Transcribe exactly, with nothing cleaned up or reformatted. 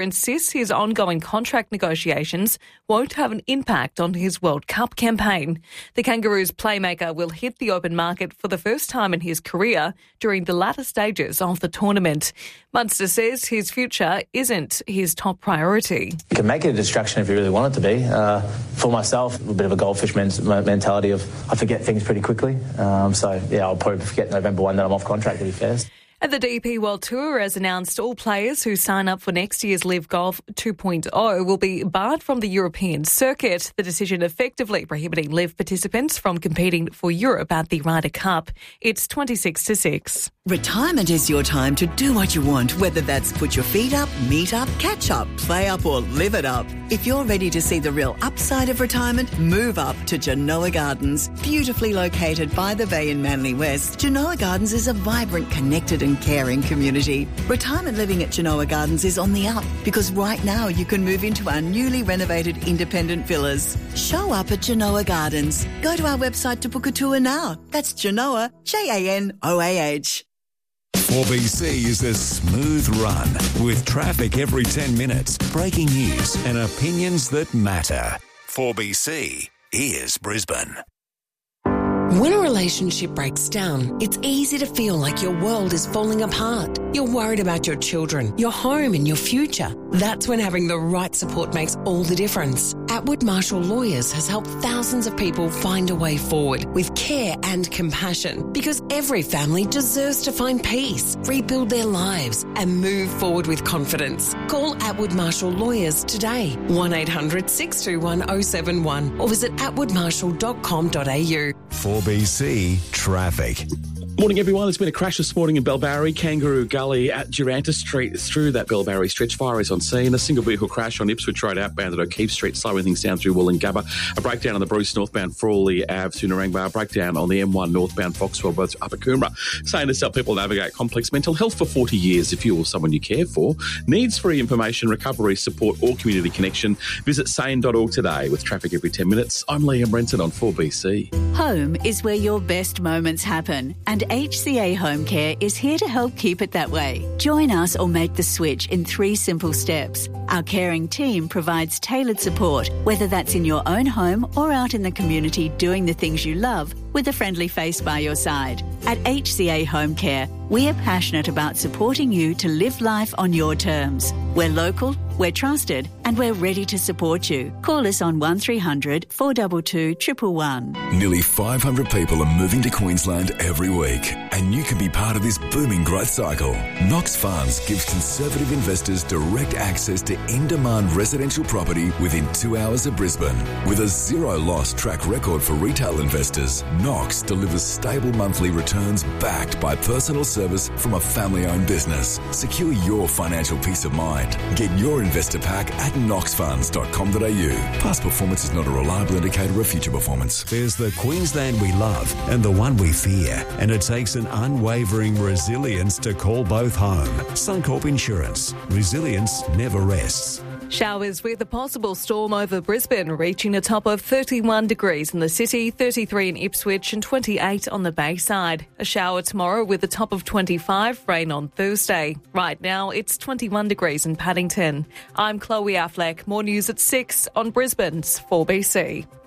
insists his ongoing contract negotiations won't have an impact on his World Cup campaign. The Kangaroos playmaker will hit the open market for the first time in his career during the latter stages of the tournament. Munster says his future isn't his top priority. You can make it a distraction if you really want it to be. Uh, for myself, a bit of a goldfish men- mentality of I forget things pretty quickly. Um, so, yeah, I'll probably forget November first that I'm off contract, to be fair. And the D P World Tour has announced all players who sign up for next year's Live Golf two point oh will be barred from the European circuit. The decision effectively prohibiting Live participants from competing for Europe at the Ryder Cup. It's twenty-six to six. Retirement is your time to do what you want, whether that's put your feet up, meet up, catch up, play up or live it up. If you're ready to see the real upside of retirement, move up to Genoa Gardens. Beautifully located by the bay in Manly West, Genoa Gardens is a vibrant, connected and caring community. Retirement living at Genoa Gardens is on the up because right now you can move into our newly renovated independent villas. Show up at Genoa Gardens. Go to our website to book a tour now. That's Genoa, J A N O A H. four B C is a smooth run with traffic every ten minutes, breaking news and opinions that matter. four B C, here's Brisbane. When a relationship breaks down, it's easy to feel like your world is falling apart. You're worried about your children, your home and your future. That's when having the right support makes all the difference. Atwood Marshall Lawyers has helped thousands of people find a way forward with care and compassion because every family deserves to find peace, rebuild their lives and move forward with confidence. Call Atwood Marshall Lawyers today, one eight hundred six two one oh seven one or visit atwood marshall dot com dot a u. four B C Traffic. Morning, everyone. There's been a crash this morning in Bellbarry, Kangaroo Gully at Duranta Street. Through that Bellbarry stretch, fire is on scene. A single vehicle crash on Ipswich Road outbound at O'Keefe Street, slowing things down through Wollongabba. A breakdown on the Bruce northbound Frawley Ave to Narangba. A breakdown on the M one northbound Foxwell, both Upper Coomera. Saying to help people navigate complex mental health for forty years. If you or someone you care for needs free information, recovery, support or community connection, visit sane dot org today. With traffic every ten minutes, I'm Liam Brenton on four B C. Home is where your best moments happen, and H C A Home Care is here to help keep it that way. Join us or make the switch in three simple steps. Our caring team provides tailored support, whether that's in your own home or out in the community doing the things you love with a friendly face by your side. At H C A Home Care, we are passionate about supporting you to live life on your terms. We're local, we're trusted, and we're ready to support you. Call us on one three hundred four two two, one one one. Nearly five hundred people are moving to Queensland every week, and you can be part of this booming growth cycle. Knox Funds gives conservative investors direct access to in-demand residential property within two hours of Brisbane. With a zero-loss track record for retail investors, Knox delivers stable monthly returns backed by personal service from a family-owned business. Secure your financial peace of mind. Get your investor pack at knox funds dot com dot a u. Past performance is not a reliable indicator of future performance. There's the Queensland we love and the one we fear, and it takes an unwavering resilience to call both home. Suncorp Insurance. Resilience never rests. Showers with a possible storm over Brisbane, reaching a top of thirty-one degrees in the city, thirty-three in Ipswich and twenty-eight on the Bayside. A shower tomorrow with a top of twenty-five, rain on Thursday. Right now, it's twenty-one degrees in Paddington. I'm Chloe Affleck. More news at six on Brisbane's four B C.